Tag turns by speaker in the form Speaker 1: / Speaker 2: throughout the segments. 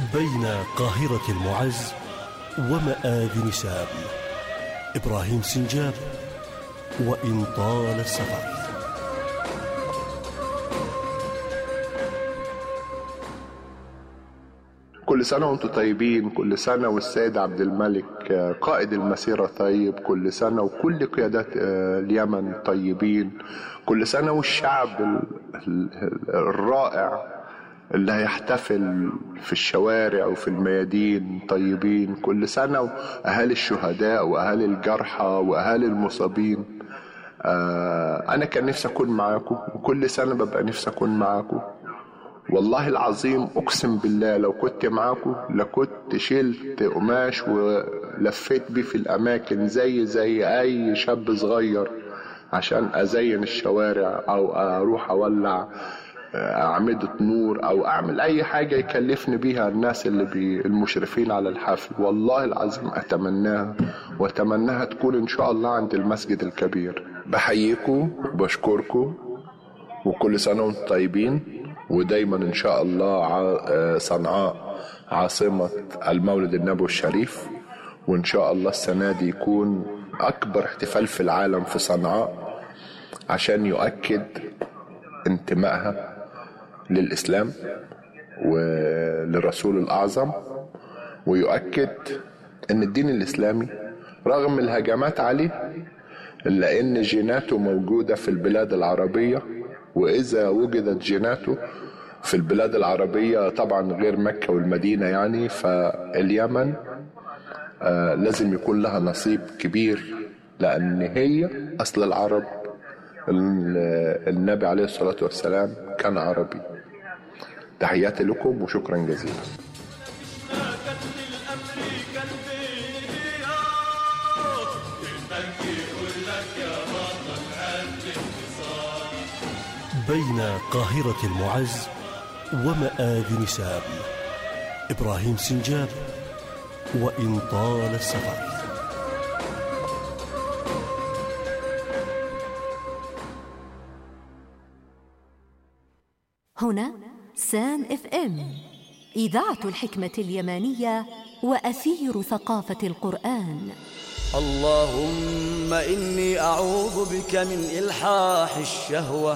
Speaker 1: بين قاهرة المعز ومآذن سام. إبراهيم سنجاب، وإن طال السفر.
Speaker 2: كل سنة وانتم طيبين، كل سنة والسيد عبد الملك قائد المسيرة طيب، كل سنة وكل قيادات اليمن طيبين، كل سنة والشعب الرائع اللي هيحتفل في الشوارع وفي الميادين طيبين، كل سنة وأهالي الشهداء وأهالي الجرحى وأهالي المصابين. أنا كان نفسي أكون معاكم، وكل سنة ببقى نفسي أكون معاكم. والله العظيم أقسم بالله لو كنت معاكم لكنت شلت قماش ولفيت بيه في الأماكن زي أي شاب صغير عشان أزين الشوارع أو أروح أولع أعمدة نور أو أعمل أي حاجة يكلفني بيها الناس المشرفين على الحفل. والله العظيم أتمناها، وأتمناها تكون إن شاء الله عند المسجد الكبير. بحييكم وبشكركم، وكل سنة وانتم طيبين، ودايما إن شاء الله صنعاء عاصمة المولد النبوي الشريف، وإن شاء الله السنة دي يكون أكبر احتفال في العالم في صنعاء عشان يؤكد انتمائها للإسلام وللرسول الأعظم، ويؤكد أن الدين الإسلامي رغم الهجمات عليه إلا أن جيناته موجودة في البلاد العربية، وإذا وجدت جيناته في البلاد العربية طبعا غير مكة والمدينة يعني، فاليمن لازم يكون لها نصيب كبير، لأن هي أصل العرب. النبي عليه الصلاة والسلام كان عربي. تحياتي لكم وشكرا جزيلا.
Speaker 1: بين قاهرة المعز ومآذن سام. إبراهيم سنجاب، وإن طال السفر.
Speaker 3: هنا سام FM، إذاعة الحكمة اليمانية وأثير ثقافة القرآن.
Speaker 4: اللهم إني أعوذ بك من إلحاح الشهوة.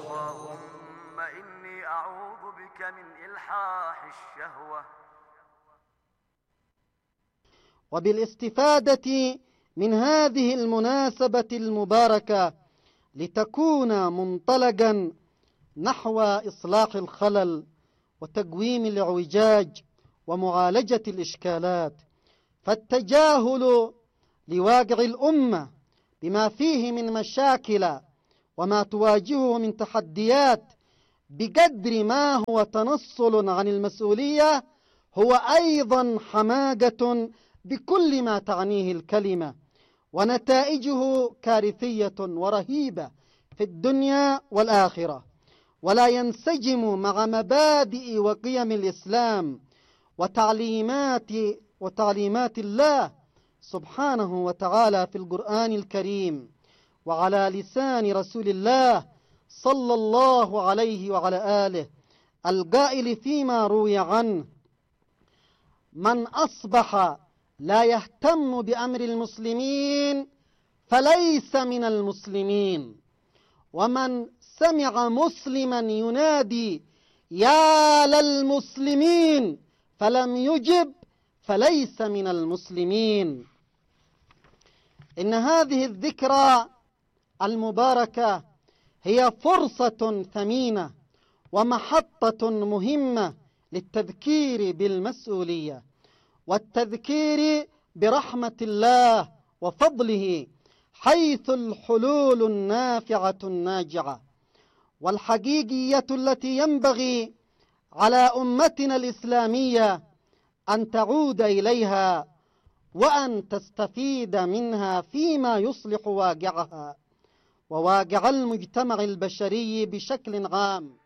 Speaker 5: وبالاستفادة من هذه المناسبة المباركة لتكون منطلقا نحو إصلاح الخلل وتقويم الاعوجاج ومعالجة الإشكالات، فالتجاهل لواقع الأمة بما فيه من مشاكل وما تواجهه من تحديات بقدر ما هو تنصل عن المسؤولية هو أيضا حماقة بكل ما تعنيه الكلمة، ونتائجه كارثية ورهيبة في الدنيا والآخرة، ولا ينسجم مع مبادئ وقيم الإسلام وتعليمات الله سبحانه وتعالى في القرآن الكريم، وعلى لسان رسول الله صلى الله عليه وعلى آله القائل فيما روي عنه: من أصبح لا يهتم بأمر المسلمين فليس من المسلمين، ومن سمع مسلما ينادي يا للمسلمين فلم يجب فليس من المسلمين. إن هذه الذكرى المباركة هي فرصة ثمينة ومحطة مهمة للتذكير بالمسؤولية والتذكير برحمة الله وفضله، حيث الحلول النافعة الناجعة والحقيقية التي ينبغي على أمتنا الإسلامية أن تعود إليها وأن تستفيد منها فيما يصلح واقعها وواقع المجتمع البشري بشكل عام.